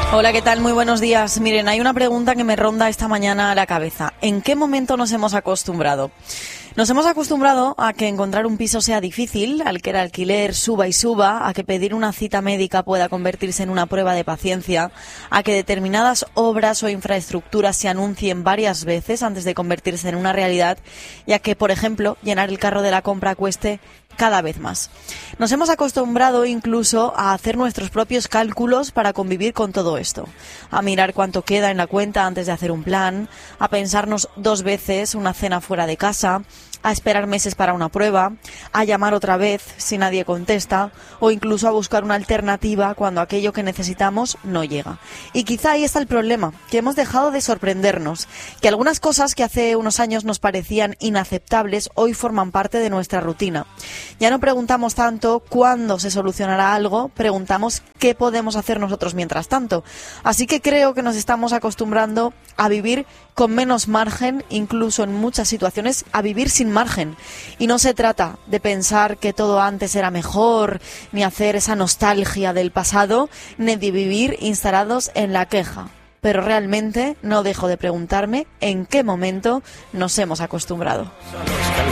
Hola, ¿qué tal? Muy buenos días. Miren, hay una pregunta que me ronda esta mañana a la cabeza. ¿En qué momento nos hemos acostumbrado? Nos hemos acostumbrado a que encontrar un piso sea difícil, al que el alquiler suba y suba, a que pedir una cita médica pueda convertirse en una prueba de paciencia, a que determinadas obras o infraestructuras se anuncien varias veces antes de convertirse en una realidad y a que, por ejemplo, llenar el carro de la compra cueste cada vez más. Nos hemos acostumbrado incluso a hacer nuestros propios cálculos para convivir con todo esto, a mirar cuánto queda en la cuenta antes de hacer un plan, a pensarnos 2 veces una cena fuera de casa, a esperar meses para una prueba, a llamar otra vez si nadie contesta o incluso a buscar una alternativa cuando aquello que necesitamos no llega. Y quizá ahí está el problema, que hemos dejado de sorprendernos, que algunas cosas que hace unos años nos parecían inaceptables hoy forman parte de nuestra rutina. Ya no preguntamos tanto cuándo se solucionará algo, preguntamos qué podemos hacer nosotros mientras tanto. Así que creo que nos estamos acostumbrando a vivir con menos margen, incluso en muchas situaciones, a vivir sin margen. Y no se trata de pensar que todo antes era mejor, ni hacer esa nostalgia del pasado, ni de vivir instalados en la queja. Pero realmente no dejo de preguntarme en qué momento nos hemos acostumbrado.